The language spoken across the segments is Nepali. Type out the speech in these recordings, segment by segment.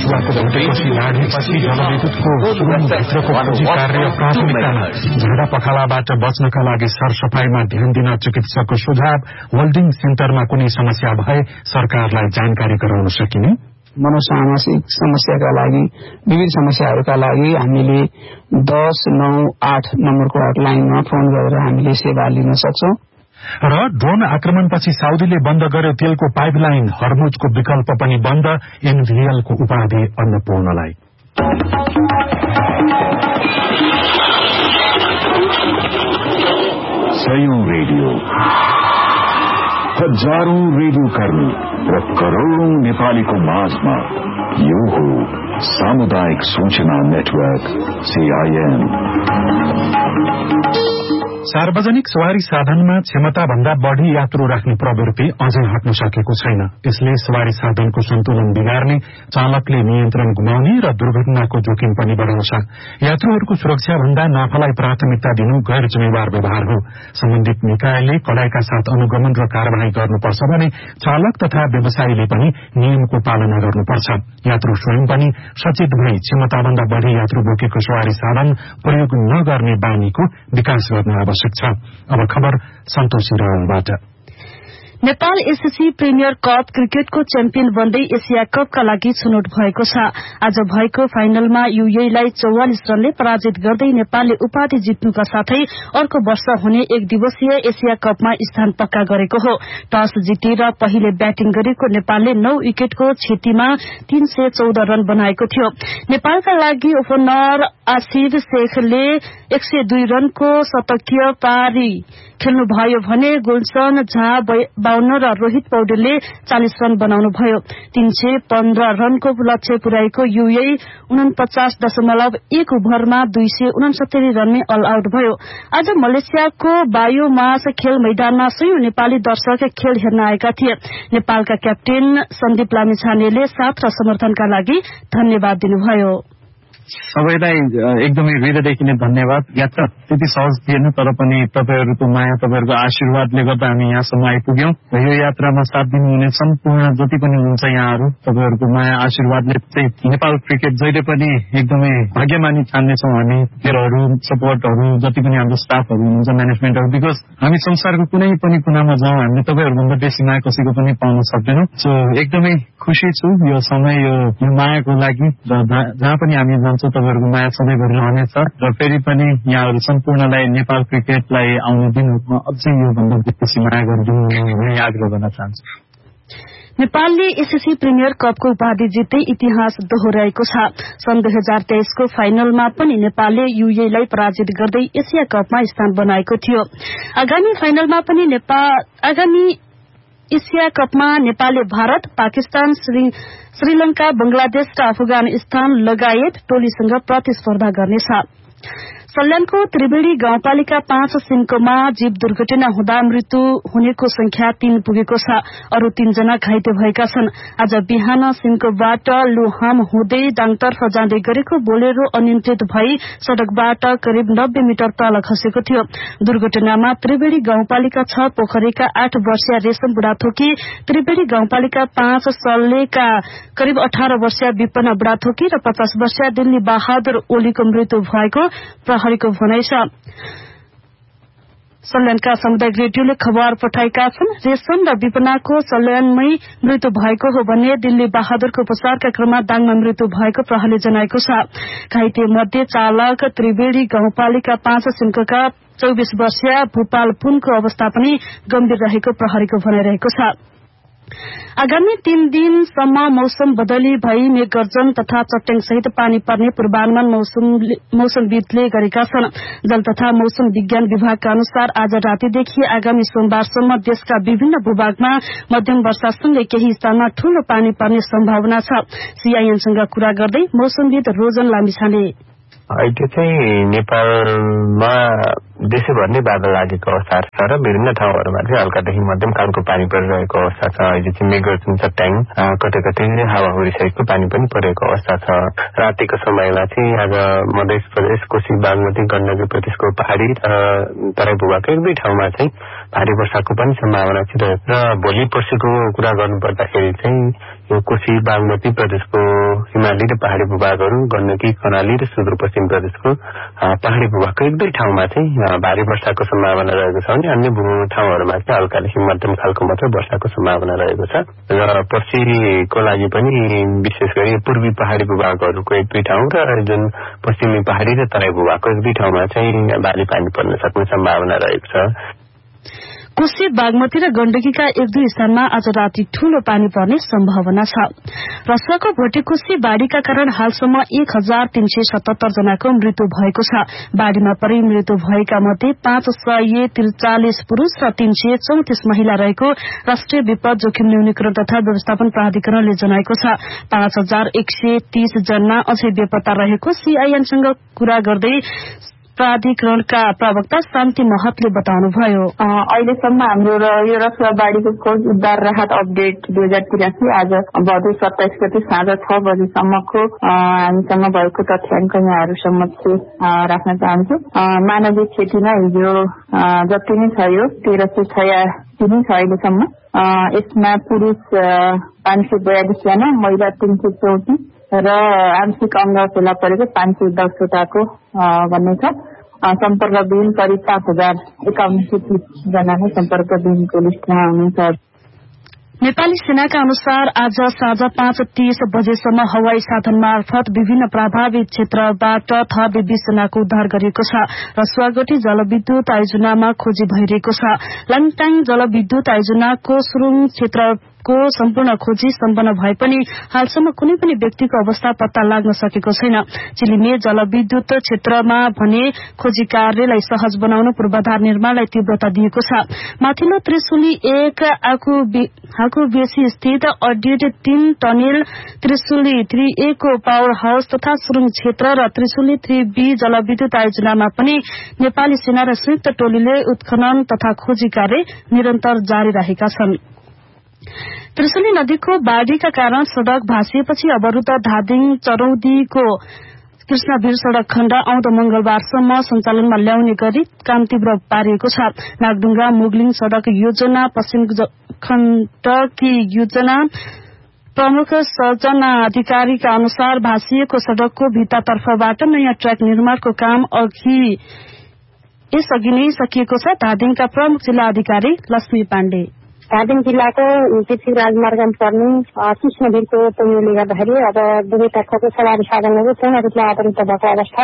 चितुवाको भौटेकोसी लाड्नेपछि जलविद्युतको भित्रको खोजी कार्य प्राथमिकतामा झाडा पखालाबाट बच्नका लागि सरसफाईमा ध्यान दिन चिकित्सकको सुझाव। वेल्डिङ सेन्टरमा कुनै समस्या भए सरकारलाई जानकारी गराउन सकिने। मनोसामाजिक समस्याका लागि विविध समस्याहरूका लागि हामीले 1098 नम्बरको हटलाइनमा फोन गरेर हामीले सेवा लिन सक्छौं। र ड्रोन आक्रमणपछि साउदीले बन्द गर्यो तेलको पाइपलाइन। हर्मुजको विकल्प पनि बन्द। एनभीएलको उपाधि अन्नपूर्णलाई। सयौं रेडियो, हजारौं रेडियो कर्मी र करोड़ौं नेपालीको माझमा यो हो सामुदायिक सूचना नेटवर्क CIN। सार्वजनिक सवारी साधनमा क्षमता भन्दा बढ़ी यात्रु राख्ने प्रवृत्ति अझै हट्न सकेको छैन। यसले सवारी साधनको सन्तुलन बिगार्ने, चालकले नियन्त्रण गुमाउने र दुर्घटनाको जोखिम पनि बढ़ाउँछ। यात्रुहरूको सुरक्षा भन्दा नाफालाई प्राथमिकता दिनु गैर जिम्मेवार व्यवहार हो। सम्बन्धित निकायले कडाइका साथ अनुगमन र कार्यवाही गर्नुपर्छ भने चालक तथा व्यवसायीले पनि नियमको पालना गर्नुपर्छ। यात्रु स्वयं पनि सचेत भई क्षमताभन्दा बढ़ी यात्रु बोकेको सवारी साधन प्रयोग नगर्ने बानीको विकास गर्न आवश्यक छ। अब खबर सन्तोषी रावलबाट। नेपाल एसएससी प्रिमियर कप क्रिकेटको च्याम्पियन बन्दै एशिया कपका लागि छनौट भएको छ। आज भएको फाइनलमा यूएईलाई 44 रनले पराजित गर्दै नेपालले उपाधि जित्नुका साथै अर्को वर्ष हुने एक दिवसीय एशिया कपमा स्थान पक्का गरेको हो। टस जितेर पहिले ब्याटिङ गरेको नेपालले 9 विकेटको क्षतिमा 314 रन बनाएको थियो। नेपालका लागि ओपनर आसिफ शेखले 102 रनको शतकीय पारी खेल्नुभयो भने गुलशन झा 52 र रोहित पौडेलले 40 रन बनाउनुभयो। 315 रनको लक्ष्य पुर्याएको यूएई 49.1 ओभरमा 269 रनमै अल आउट भयो। आज मलेसियाको बायोमास खेल मैदानमा सयौं नेपाली दर्शक खेल हेर्न आएका थिए। नेपालका क्याप्टेन सन्दीप लामिछानेले साथ र समर्थनका लागि धन्यवाद दिनुभयो। सबैलाई एकदमै हृदयदेखि नै धन्यवाद। यात्रा त्यति सहज थिएन, तर पनि तपाईहरूको माया, तपाईहरूको आशीर्वादले गर्दा हामी यहाँसम्म आइपुग्यौं। यो यात्रामा साथ दिनुहुने सम्पूर्ण जति पनि हुनुहुन्छ यहाँहरू, तपाईहरूको माया आशीर्वादले चाहिँ नेपाल क्रिकेट जहिले पनि एकदमै भाग्यमानी ठान्नेछौँ हामी। प्लेयरहरू, सपोर्टहरू, जति पनि हाम्रो स्टाफहरू हुनुहुन्छ, म्यानेजमेन्टहरू, बिकज हामी संसारको कुनै पनि कुनामा जाउँ हामीले तपाईँहरूभन्दा बेसी माया कसैको पनि पाउन सक्दैनौँ। सो एकदमै खुसी छु यो समय, यो मायाको लागि। र जहाँ पनि हामी तपाईहरूको माया सधैँभरि रहनेछ। र फेरि पनि यहाँहरू सम्पूर्णलाई नेपाल क्रिकेटलाई आउने दिनमा अझै यो भन्दा बेसी माया गरिदिनु भन्ने आग्रह गर्न चाहन्छु। नेपालले एसएससी प्रिमियर कपको उपाधि जित्दै इतिहास दोहोर्याएको छ। सन् 2023 को फाइनलमा पनि नेपालले यूएईलाई पराजित गर्दै एशिया कपमा स्थान बनाएको थियो। आगामी फाइनलमा पनि आगामी एशिया कपमा नेपालले भारत, पाकिस्तान, श्रीलंका, बंगलादेश र अफगानिस्तान लगायत टोलीसँग प्रतिस्पर्धा गर्नेछ। सल्यानको त्रिवेणी गाउँपालिका 5 सिन्कोमा जीव दुर्घटना हुँदा मृत्यु हुनेको संख्या 3 पुगेको छ। अरू 3 जना घाइते भएका छन्। आज बिहान सिन्कोबाट लुहाम हुँदै दाङतर्फ जाँदै गरेको बोलेरो अनियन्त्रित भई सड़कबाट करिब 90 मिटर तल खसेको थियो। दुर्घटनामा त्रिवेणी गाउँपालिका 6 पोखरीका 8 वर्षीय रेशम बुढाथोकी, त्रिवेणी गाउँपालिका 5 सल्लेका करिब 18 वर्षीय विपन्न बुढाथोकी र 50 वर्षीय दिल्ली बहादुर ओलीको मृत्यु भएको प्रहरीको भनाइ छ। सल्यानका सामुदायिक रेडियोले खबर पठाएका छन्। रेशम र विपन्नाको सल्यानमै मृत्यु भएको हो भने दिल्ली बहादुरको उपचारका क्रममा दाङमा मृत्यु भएको प्रहरीले जनाएको छ। घाइते मध्ये चालक त्रिवेणी गाउँपालिका 5 सिन्कोका 24 वर्षीय भूपाल पुनको अवस्था पनि गम्भीर रहेको प्रहरीको भनाइरहेको छ। आगामी 3 दिनसम्म मौसम बदली भई मेघगर्जन तथा चट्याङ सहित पानी पर्ने पूर्वानुमान मौसमविदले गरेका छन्। जल तथा मौसम विज्ञान विभागका अनुसार आज रातिदेखि आगामी सोमबारसम्म देशका विभिन्न भूभागमा मध्यम वर्षासँगै केही स्थानमा ठूलो पानी पर्ने सम्भावना छ। सीआईएनसँग कुरा गर्दै मौसमविद रोजन लामिछाने अहिले चाहिँ नेपालमा देशैभर नै बादल लागेको अवस्थाहरू छ र विभिन्न ठाउँहरूमा चाहिँ हल्कादेखि मध्यम खालको पानी परिरहेको अवस्था छ। अहिले चाहिँ मेघगर्जन चट्याङ कतै कतै हावाहुरी सहितको पानी पनि परेको अवस्था छ। रातिको समयमा चाहिँ आज मध्य प्रदेश, कोशी, बागमती, गण्डकी प्रदेशको पहाड़ी र तराई भूभागको 1-2 ठाउँमा चाहिँ भारी वर्षाको पनि सम्भावना छ। र भोलि पर्सिको कुरा गर्नुपर्दाखेरि चाहिँ यो कोशी बागमती प्रदेशको हिमाली र पहाडी भूभागहरू, गण्डकी, कर्णाली र सुदूरपश्चिम प्रदेशको पहाडी भूभागको एक दुई ठाउँमा चाहिँ भारी वर्षाको सम्भावना रहेको छ भने अन्य ठाउँहरूमा चाहिँ हल्कादेखि मध्यम खालको मात्र वर्षाको सम्भावना रहेको छ। र पर्सिको लागि पनि विशेष गरी पूर्वी पहाडी भूभागहरूको एक दुई ठाउँ र जुन पश्चिमी पहाडी र तराई भूभागको एक दुई ठाउँमा चाहिँ भारी पानी पर्न सक्ने सम्भावना रहेको छ। कोशी बागमती र गण्डकीका एक दुई स्थानमा आज राति ठूलो पानी पर्ने सम्भावना छ। रसुवाको भोटेकोशी बाढ़ीका कारण हालसम्म 1377 जनाको मृत्यु भएको छ। बाढ़ीमा परि मृत्यु भएका मध्ये 543 पुरूष र 334 महिला रहेको राष्ट्रिय विपद जोखिम न्यूनीकरण तथा व्यवस्थापन प्राधिकरणले जनाएको छ। 5130 जना अझै बेपत्ता रहेको सीआईएनसँग कुरा गर्दै प्राधिकरणका प्रवक्ता शान्ति महतले बताउनुभयो। अहिलेसम्म हाम्रो यो रसुवा बाढ़ीको खोज उद्धार राहत अपडेट 2083 आज भदौ 27 गते साँझ 6 बजेसम्मको हामीसँग भएको तथ्याङ्क यहाँहरू समक्ष राख्न चाहन्छु। मानवीय क्षतिमा हिजो जति नै छ यो 1386 नै छ अहिलेसम्म। यसमा पुरुष 542 जना, महिला 334 र आंशिक अंग फेला परेको 510 वटाको भन्ने छ। सम्पर्कविहीन करिब 5051 जनाको सम्पर्कविहीनको लिस्टमा हुनुहुन्छ। नेपाली सेनाका अनुसार आज साँझ 5:30 बजेसम्म हवाई साधन मार्फत विभिन्न प्रभावित क्षेत्रबाट थप 20 जनाको उद्धार गरिएको छ। रसुवागढी जलविद्युत आयोजनामा खोजी भइरहेको छ। लाङटाङ जलविद्युत आयोजनाको सुरुङ क्षेत्रको सम्पूर्ण खोजी सम्पन्न भए पनि हालसम्म कुनै पनि व्यक्तिको अवस्था पत्ता लाग्न सकेको छैन। चिलिमे जलविद्युत क्षेत्रमा भने खोजी कार्यलाई सहज बनाउन पूर्वाधार निर्माणलाई तीव्रता दिएको छ। माथिल्लो त्रिशुली 1 आकुबेसी स्थित अडिट 3 टनेल, त्रिशुली 3A को पावर हाउस तथा सुरुङ क्षेत्र र त्रिशुली 3B जलविद्युत आयोजनामा पनि नेपाली सेना र संयुक्त टोलीले उत्खनन तथा खोजी कार्य निरन्तर जारी राखेका छन्। त्रिशुली नदीको बाढ़ीका कारण सड़क भाँसिएपछि अवरुद्ध धादिङ चरौदीको कृष्णवीर सड़क खण्ड आउँदो मंगलबारसम्म सञ्चालनमा ल्याउने गरी काम तीव्र पारिएको छ। नागडुङ्गा मुगलिङ सड़क योजना पश्चिम खण्डकी योजना प्रमुख सजना अधिकारीका अनुसार भाँसिएको सड़कको भित्तातर्फबाट नयाँ ट्र्याक निर्माणको काम यसअघि नै सकिएको छ। धादिङका प्रमुख जिल्ला अधिकारी लक्ष्मी पाण्डे धादिङ जिल्लाको पृथ्वी राजमार्गमा पर्ने कृष्णवीरको पहिरोले गर्दाखेरि अब दुवैतर्फको सवारी साधनहरू पूर्ण रूपमा अवरुद्ध भएको अवस्था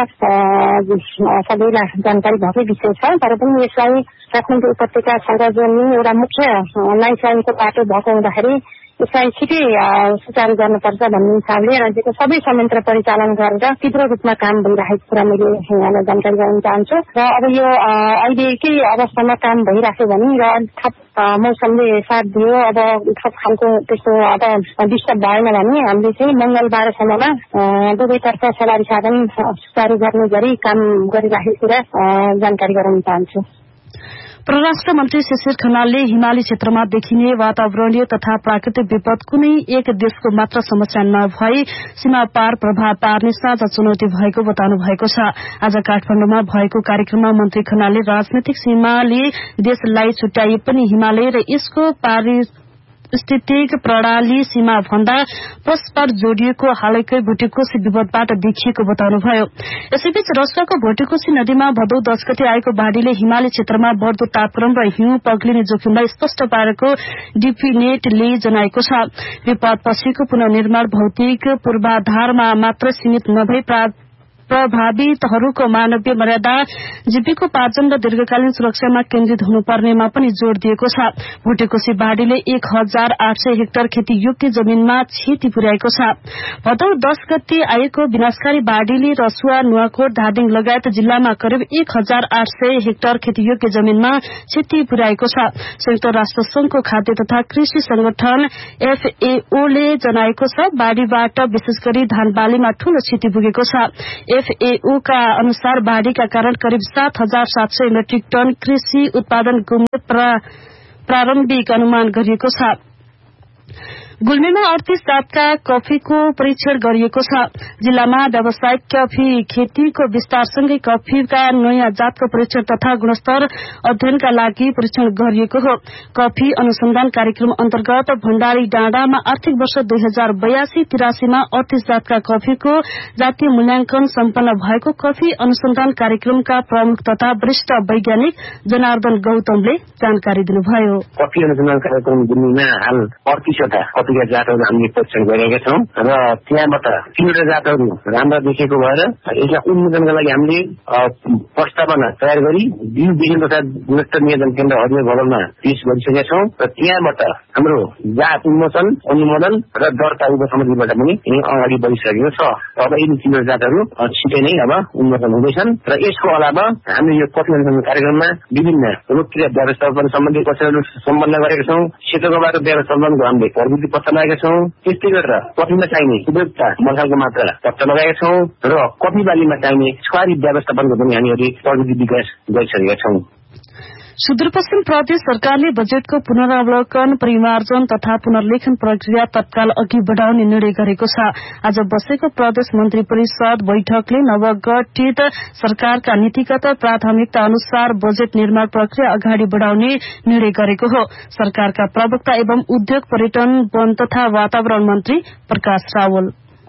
सबैलाई जानकारी भएकै विषय छ। तर पनि यसलाई काठमाडौँ उपत्यकासँग जोड्ने एउटा मुख्य लाइनलाइनको बाटो भएको हुँदाखेरि यसलाई छिटै सुचारू गर्नुपर्छ भन्ने हिसाबले राज्यको सबै संयन्त्र परिचालन गरेर तीव्र रूपमा काम भइरहेको कुरा मैले यहाँलाई जानकारी गराउन चाहन्छु। र अब यो अहिलेकै अवस्थामा काम भइराख्यो भने र थप मौसमले साथ दियो, अब थप खालको त्यस्तो अब डिस्टर्ब भएन भने हामीले चाहिँ मंगलबारसम्ममा दुवैतर्फ सवारी साधन सुचारू गर्ने गरी काम गरिराखेको कुरा जानकारी गराउन चाहन्छु। परराष्ट्र मन्त्री शिशिर खनालले हिमाली क्षेत्रमा देखिने वातावरणीय तथा प्राकृतिक विपद कुनै एक देशको मात्र समस्या नभई सीमा पार प्रभाव पार्ने साझा चुनौती भएको बताउनु भएको छ। आज काठमाडौँमा भएको कार्यक्रममा मन्त्री खनालले राजनैतिक सीमाले देशलाई छुट्याए पनि हिमालय र यसको पारिस्थितिक प्रणाली सीमा भन्दा परस्पर जोडिएको हालैकै भोटेकोशी विपदबाट देखिएको बताउनुभयो। यसैबीच रसुवाको भोटेकोशी नदीमा भदौ 10 गते आएको बाढ़ीले हिमाली क्षेत्रमा बढ़दो तापक्रम र हिउँ पग्लिने जोखिमलाई स्पष्ट पारेको डिपिनेटले जनाएको छ। विपद पछिको पुनर्निर्माण भौतिक पूर्वाधारमा मात्र सीमित नभई प्रभावितहरूको मानवीय मर्यादा, जीविकोपार्जन र दीर्घकालीन सुरक्षामा केन्द्रित हुनुपर्नेमा पनि जोड़ दिएको छ। भोटेकोशी बाढ़ीले 1800 हेक्टर खेतीयोग्य जमीनमा क्षति पुर्याएको छ। भदौ 10 गते आएको विनाशकारी बाढ़ीले रसुवा, नुवाकोट, धादिङ लगायत जिल्लामा करिब 1800 हेक्टर खेतीयोग्य जमीनमा क्षति पुर्याएको छ। संयुक्त राष्ट्र संघको खाद्य तथा कृषि संगठन FAO ले जनाएको छ बाढ़ीबाट विशेष गरी धान बालीमा ठूलो क्षति पुगेको छ। FAO का अनुसार बाढ़ीका कारण करिब 7700 मेट्रिक टन कृषि उत्पादन गुम्ने प्रारम्भिक अनुमान गरिएको छ। गुल्मीमा 38 जातका कफीको परीक्षण गरिएको छ। जिल्लामा व्यावसायिक कफी खेतीको विस्तारसँगै कफीका नयाँ जातको परीक्षण तथा गुणस्तर अध्ययनका लागि परीक्षण गरिएको हो। कफी अनुसन्धान कार्यक्रम अन्तर्गत भण्डारी डाँडामा आर्थिक वर्ष 2082-83 मा 38 जातका कफीको जातीय मूल्याङ्कन सम्पन्न भएको कफी अनुसन्धान कार्यक्रमका प्रमुख तथा वरिष्ठ वैज्ञानिक जनार्दन गौतमले जानकारी दिनुभयो। कफी अनुसन्धान कार्यक्रम गुल्मीमा हाल 38 कफीका जातहरू हामीले परीक्षण गरेका छौं र त्यहाँबाट 3वटा जातहरू राम्रा देखेको भएर यसलाई उन्मूलनका लागि हामीले प्रस्तावना तयार गरी बिउ बिजन तथा गुणस्तर नियन्त्रण केन्द्र हरियो भवनमा पेश गरिसकेका छौं र त्यहाँबाट हाम्रो जात उन्मोचन अनुमोदन र दर्ता उपसमितिबाट पनि अगाडि बढिसकेको छ। अब यी 3वटा जातहरू छिटै नै अब उन्मोचन हुँदैछन् र यसको अलावा हामीले यो कफी अनुसन्धान कार्यक्रममा विभिन्न रोगक्रिया व्यवस्थापन सम्बन्धी कक्षाहरू सम्पन्न गरेका छौं। सेतोकोबाट व्यवस्थापनको हामीले प्रविधि पत्ता लगाएका छौं। त्यस्तै गरेर कफीमा चाहिने उपयुक्त मसालको मात्रा पत्ता लगाएका छौं र कफी बालीमा चाहिने छुवारी व्यवस्थापनको पनि हामीहरूले प्रविधि विकास गरिसकेका छौं। सुदूरपश्चिम प्रदेश सरकारले बजेटको पुनरावलोकन परिमार्जन तथा पुनर्लेखन प्रक्रिया तत्काल अघि बढ़ाउने निर्णय गरेको छ। आज बसेको प्रदेश मन्त्री परिषद बैठकले नवगठित सरकारका नीतिगत प्राथमिकता अनुसार बजेट निर्माण प्रक्रिया अगाडि बढ़ाउने निर्णय गरेको हो। सरकारका प्रवक्ता एवं उद्योग पर्यटन वन तथा वातावरण मन्त्री प्रकाश रावल।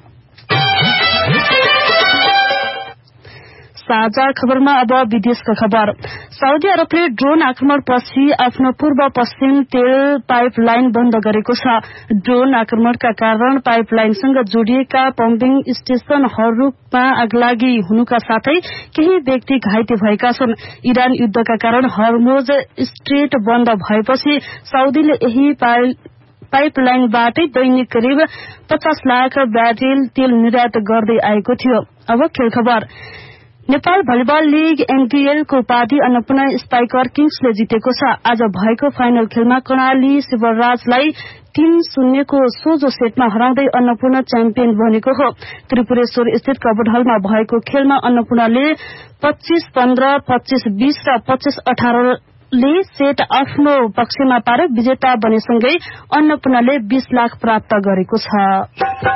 साझा खबरमा अब विदेशका खबर। साउदी अरबले ड्रोन आक्रमणपछि आफ्नो पूर्व पश्चिम तेल पाइपलाइन बन्द गरेको छ। ड्रोन आक्रमणका कारण पाइपलाइनसँग जोडिएका पम्पिङ स्टेशनहरूमा आगलागी हुनुका साथै केही व्यक्ति घाइते भएका छन्। इरान युद्धका कारण हर्मुज स्ट्रेट बन्द भएपछि साउदीले यही पाइपलाइनबाटै दैनिक करिब 50 लाख ब्यारेल तेल निर्यात गर्दै आएको थियो। अब खेल खबर। नेपाल भलिबल लीग एनबीएल को उपाधि अन्नपूर्ण स्पाइकर किङ्सले जितेको छ। आज भएको फाइनल खेलमा कर्णाली शिवराजलाई 3-0 को सोझो सेटमा हराउँदै अन्नपूर्ण च्याम्पियन बनेको हो। त्रिपुरेश्वर स्थित कबड हलमा भएको खेलमा अन्नपूर्णले 25-15, 25-20 र 25-18 ले सेट आफ्नो पक्षमा पारे विजेता बनेसँगै अन्नपूर्णले 20 लाख प्राप्त गरेको छ।